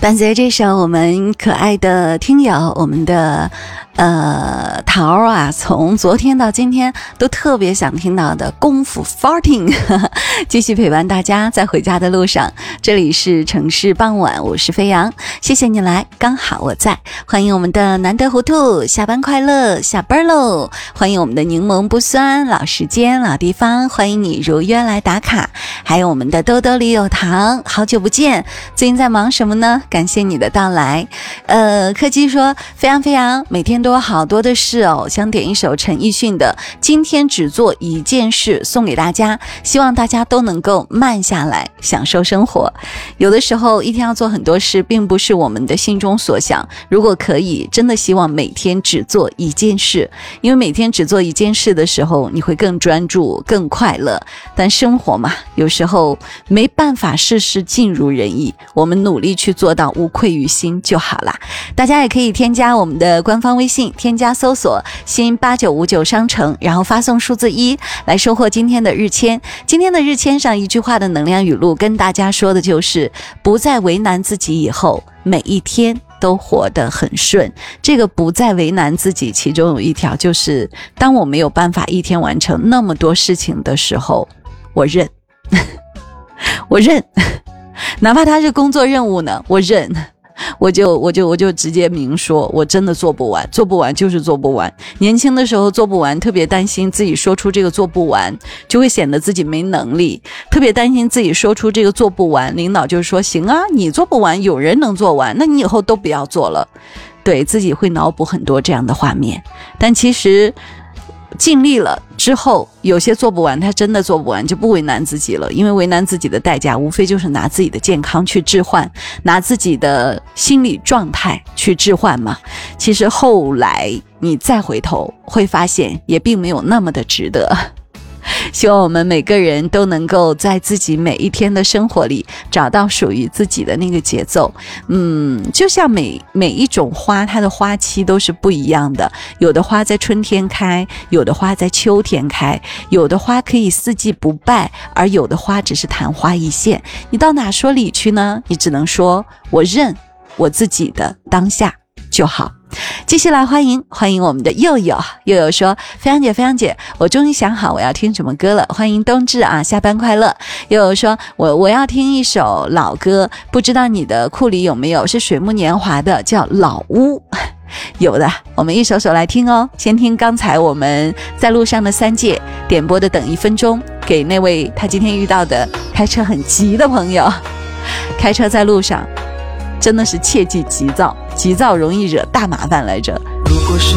伴随这首我们可爱的听友，我们的桃啊，从昨天到今天都特别想听到的功夫 farting 继续陪伴大家在回家的路上。这里是城市傍晚，我是飞扬，谢谢你来，刚好我在。欢迎我们的难得糊涂，下班快乐，下班喽！欢迎我们的柠檬不酸，老时间老地方，欢迎你如约来打卡。还有我们的兜兜里有糖，好久不见，最近在忙什么呢？感谢你的到来。柯基说，飞扬每天都有好多的事哦，想点一首陈奕迅的《今天只做一件事》送给大家，希望大家都能够慢下来，享受生活。有的时候一天要做很多事，并不是我们的心中所想，如果可以，真的希望每天只做一件事，因为每天只做一件事的时候，你会更专注，更快乐。但生活嘛，有时候没办法事事尽如人意，我们努力去做到无愧于心就好啦。大家也可以添加我们的官方微信，添加搜索新8959商城，然后发送数字1来收获今天的日签。今天的日签上一句话的能量语录跟大家说的就是，不再为难自己以后，每一天都活得很顺。这个不再为难自己，其中有一条就是，当我没有办法一天完成那么多事情的时候，我认我认，哪怕它是工作任务呢，我认，我就直接明说，我真的做不完就是做不完。年轻的时候做不完，特别担心自己说出这个做不完就会显得自己没能力，特别担心自己说出这个做不完，领导就说行啊，你做不完有人能做完，那你以后都不要做了。对，自己会脑补很多这样的画面，但其实尽力了之后，有些做不完，他真的做不完，就不为难自己了。因为为难自己的代价，无非就是拿自己的健康去置换，拿自己的心理状态去置换嘛。其实后来你再回头，会发现也并没有那么的值得。希望我们每个人都能够在自己每一天的生活里找到属于自己的那个节奏。就像每一种花，它的花期都是不一样的，有的花在春天开，有的花在秋天开，有的花可以四季不败，而有的花只是昙花一现。你到哪说理去呢？你只能说我认我自己的当下就好。继续来欢迎我们的佑佑说，飞扬姐，我终于想好我要听什么歌了。欢迎冬至啊，下班快乐。佑佑说，我要听一首老歌，不知道你的库里有没有，是水木年华的，叫老屋。有的，我们一首首来听哦。先听刚才我们在路上的三姐点播的等1分钟，给那位他今天遇到的开车很急的朋友。开车在路上真的是切忌急躁容易惹大麻烦来着。